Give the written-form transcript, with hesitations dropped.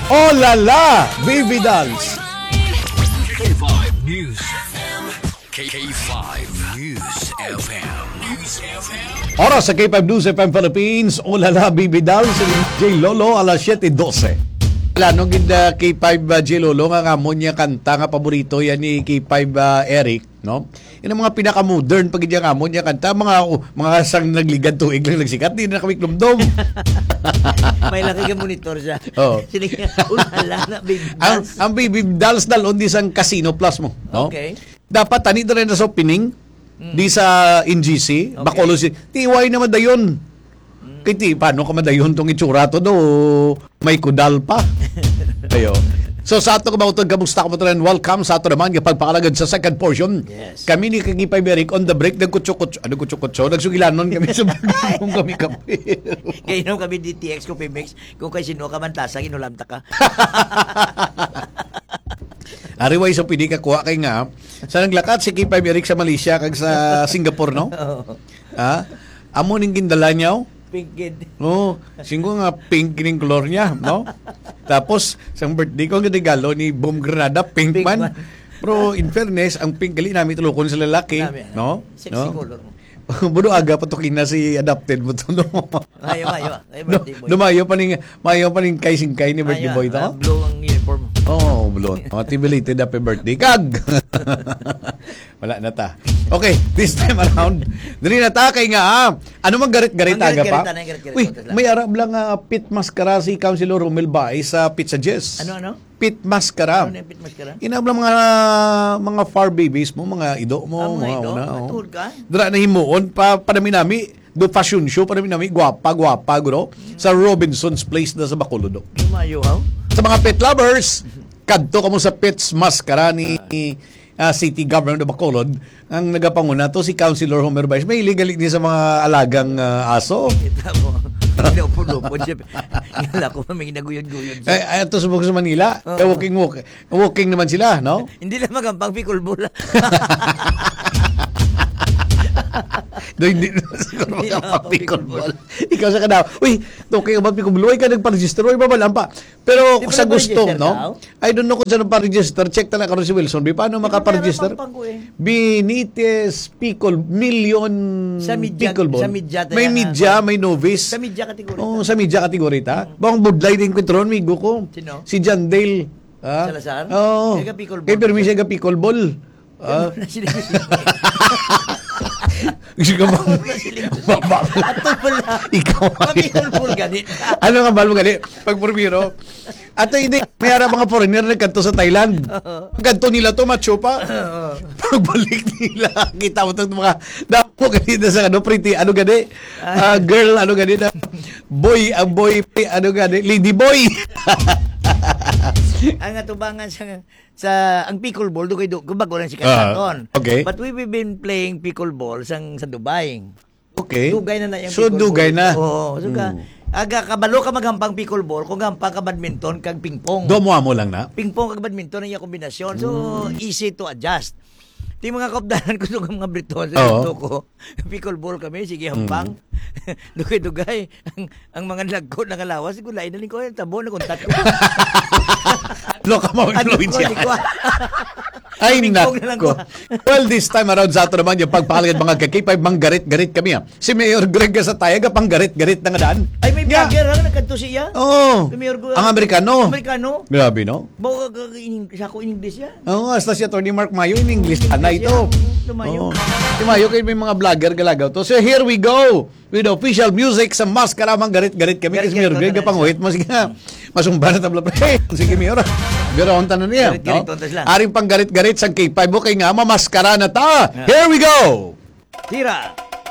Oh la la, baby dolls. K5 News FM. K5 News FM. News FM. Oras sa K5 News FM Philippines. Oh la la, baby dolls. J Lolo alas 7:12. Nung K5 J Lolo nga amon niya kanta nga paborito yan ni K5 Eric, no? Yan ang mga pinaka-modern pag niya amon niya kanta, mga sang nagligad tuig lang nagsikat, di na kami klumdom. May laki ka monitor siya. Oo. Sinigang, ulala na, baby dolls. Ang baby dolls dalon di sang Casino Plus mo, no? Okay. Dapat tani rin na sa opening di sa NGC, Okay. Bacolod City. Tiway na madayon. Kiti, paano ka madayon tong itsura to do? May kudal pa. Ayo. So sa ato kabautod, kamusta ko mo rin? Welcome sa ato naman kapag pakalagad sa second portion. Yes. Kami ni Kagipay Beric on the break, nagkutsukutso. Ano kutsukutso? Nagsugilanon kami sa kung kami kape. Kaya inom kami DTX ko Pimex. Kung kay sino ka man tasang, inulamta ka. Ariway so pili ka kuha kay nga. Sa naglakat si Kagipay Beric sa Malaysia kag sa Singapore, no? Ha? Amo ning gindala niyaw? Pink kid. Oo. Singgo nga pink kining color niya, no? Tapos, sa birthday ko, ang regalo ni Boom Granada, pink Pink man. man. Pero in fairness, ang pink gali namin tulukon sa lalaki, Dami, no? Sexy No? color mo. Budo aga patukin na si adopted mo to, no? Mayo. Ay, birthday boy. Dumayo pa ning kay ni birthday boy to. Blue ang uniform. Oh, bulon. Motivated happy birthday. Kag! Wala na ta. Okay, this time around, dali na ta kay nga, ano mang garit-garit Ang aga pa? garit-garit, Uy, may arab lang pit mascara si Councilor Romel Baez sa Pizza Jess. Ano? Pit mascara. Ano yung pit mascara? Inabla mga far babies mo, mga ido mo, Mga ido? una. Tuhod ka? Dra na himuon pa nami do fashion show pa nami gwapa guro sa Robinson's Place na sa Bacolod. Lumayo, ha? Sa mga pet lovers, kadto kamo sa Pits Mascara ni City Government of Bacolod. Ang nagapanguna to si Councilor Homer Baez. May illegal niya sa mga alagang aso. Kita mo. Hindi ako pulupon siya. Ngala ko, may naguyod-guyod siya. Ay, ito sa Manila. Walking naman sila, no? Hindi lang magampang pikulbula. Hindi siguro makapapickleball. Ikaw sa kadaw. Uy, okay ka ba pickleball? Uy, ka nagpa-register. Uy, babalaan pa. Pero Di ba sa gusto, nagpa-register no? I don't know kung saan pa-register. Check talaga si Wilson. Paano makapa-register? Benitez Million Sa media- Pickleball. sa media tayo May nga. media, may novice. Sa media category. Oh, sa media category ta. Bang budlay din kwentron, migo ko. Sino? Si John Dale. Ah? Salazar? Oo. Siya ka pickleball. Kaya permi siya ka pickleball. Ah. Gusto ka bang Ato pala. ikaw Mapikulbul ganit. ano nga balo gani pag pormiro ato hindi may ara mga foreigner na kanto sa Thailand kanto nila to macho pa pagbalik nila kita mo itong mga damo gani na sa ano pretty ano gani girl ano gani na boy ano gani lady boy. Ang atubangan sa ang pickleball do kay bago lang si Kasaton. Okay. But we've been playing pickleball sa Dubai. Okay, Dugay na yung so pickleball. dugay na Oo, so aga kabalo ka magampang pickleball kung gampang ka badminton kag pingpong. domo mo lang na Pingpong kag badminton ang iya kombinasyon. So easy to adjust. Di mga kaupdanan ko sa mga Briton sa Oo. ito ko. Pickleball kami, sige hampang. Dugay-dugay. Ang mga lagko ng alawas, siguro lain na rin ko yung tabo na kontat ko. loka mo influensya. Ay, Pingpong na lang nako. Well, this time around sa ato naman yung pagpahalagan mga kakipay, manggarit-garit kami. Si Mayor Greg sa Tayaga, panggarit-garit na nga daan. Ay, may vlogger ha, nagkanto siya. Oo. Ang Amerikano. Amerikano. Grabe, no? Bawa siya ko in English ya. Oo, hasta si Atty. Mark Mayo in English. Ana ito. Lumayo. Si Mayo kayo may mga vlogger galagaw to. So here we go with official music sa Maskara. Manggarit-garit kami. Kasi Mayor Greg, kapanguhit mo. Sige nga. Masumbaran tabla pre. Sige, Mayor. Pero ang tanong niya. Garit-garit, tontas lang. Aring panggarit-garit sa K5 mo kay nga, mamaskara na ta. Here we go! Tira.